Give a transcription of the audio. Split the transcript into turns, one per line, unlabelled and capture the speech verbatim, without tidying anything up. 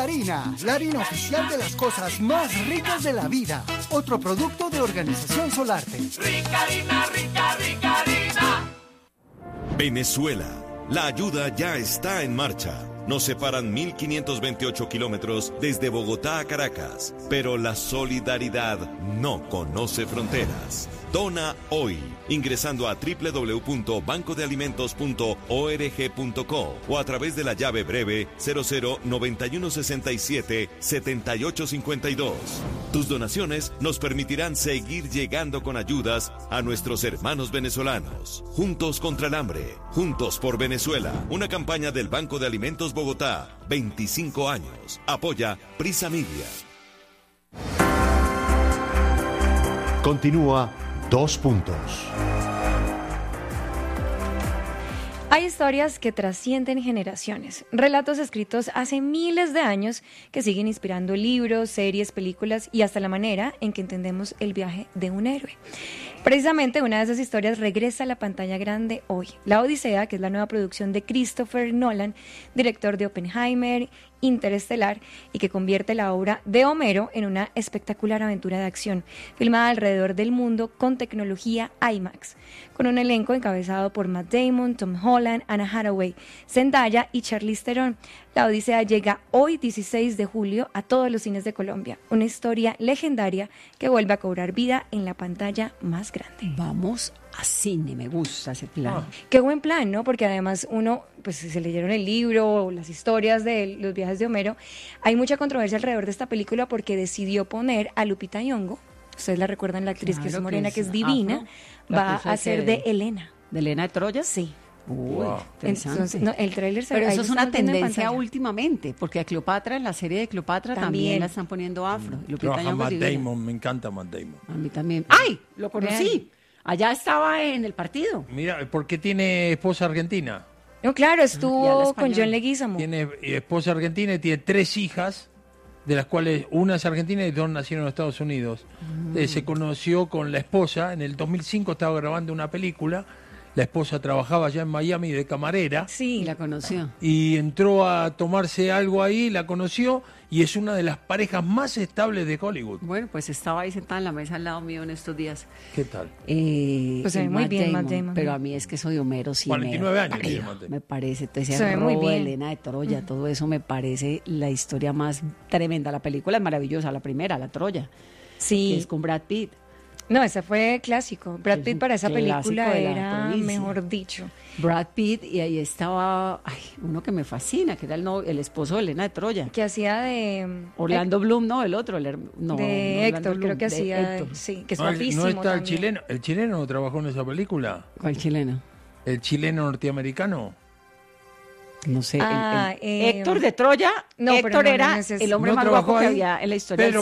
Rica Harina, la harina oficial de las cosas más ricas de la vida. Otro producto de Organización Solarte.
Rica Harina, rica, rica harina.
Venezuela, la ayuda ya está en marcha. Nos separan mil quinientos veintiocho kilómetros desde Bogotá a Caracas, pero la solidaridad no conoce fronteras. Dona hoy, ingresando a doble u doble u doble u punto banco de alimentos punto org punto co o a través de la llave breve cero cero noventa y uno sesenta y siete setenta y ocho cincuenta y dos. Tus donaciones nos permitirán seguir llegando con ayudas a nuestros hermanos venezolanos. Juntos contra el hambre, juntos por Venezuela. Una campaña del Banco de Alimentos Bogotá, veinticinco años. Apoya Prisa Media.
Continúa Dos Puntos.
Hay historias que trascienden generaciones, relatos escritos hace miles de años que siguen inspirando libros, series, películas y hasta la manera en que entendemos el viaje de un héroe. Precisamente una de esas historias regresa a la pantalla grande hoy. La Odisea, que es la nueva producción de Christopher Nolan, director de Oppenheimer, Interestelar, y que convierte la obra de Homero en una espectacular aventura de acción, filmada alrededor del mundo con tecnología IMAX, con un elenco encabezado por Matt Damon, Tom Holland, Anna Hathaway, Zendaya y Charlize Theron. La Odisea llega hoy, dieciséis de julio, a todos los cines de Colombia. Una historia legendaria que vuelve a cobrar vida en la pantalla más grande.
Vamos a cine, me gusta ese plan.
Ah, qué buen plan, ¿no? Porque además uno, pues si se leyeron el libro o las historias de los viajes de Homero, hay mucha controversia alrededor de esta película porque decidió poner a Lupita Nyong'o, ustedes la recuerdan, la actriz claro, que es morena, que es, que es divina, afro, va a ser de Helena.
¿De Helena de Troya?
Sí.
Uy, wow.
Entonces, no, el tráiler se
Pero eso es una tendencia últimamente, porque a Cleopatra, en la serie de Cleopatra también, también la están poniendo afro.
Mm. Trabaja Matt Damon, me encanta Matt Damon.
A mí también. ¡Ay! Lo conocí. Bien. Allá estaba en el partido.
Mira, porque tiene esposa argentina.
No, claro, estuvo con John Leguizamo.
Tiene esposa argentina y tiene tres hijas, de las cuales una es argentina y dos nacieron en Estados Unidos. Mm. Eh, se conoció con la esposa, en el dos mil cinco estaba grabando una película. La esposa trabajaba allá en Miami de camarera.
Sí, la conoció.
Y entró a tomarse algo ahí, la conoció, y es una de las parejas más estables de Hollywood.
Bueno, pues estaba ahí sentada en la mesa al lado mío en estos días.
¿Qué tal?
Eh,
pues se ve muy bien, Matt Damon.
Pero a mí es que soy Homero, sí.
cuarenta y nueve
me,
años tiene Matt Damon.
Me parece, entonces se ve muy bien. Helena de Troya, mm. todo eso me parece la historia más tremenda. La película es maravillosa, la primera, la Troya.
Sí.
Que es con Brad Pitt.
No, ese fue clásico. Brad Pitt para esa película era, mejor dicho.
Brad Pitt, y ahí estaba ay, uno que me fascina, que era el, no, el esposo de Helena de Troya.
Que hacía de...
Orlando Hect- Bloom, no, el otro. El, no,
de
no,
Héctor,
Bloom,
creo que
de
hacía...
Héctor.
Sí, que es
no,
guapísimo
¿No está
también.
el chileno? ¿El chileno no trabajó en esa película?
¿Cuál chileno?
¿El chileno norteamericano?
No sé.
Ah,
el, el,
eh,
Héctor de Troya,
no,
Héctor
no, no,
era
no es
el hombre
¿No
más guapo
ahí?
que había en la historia.
Pedro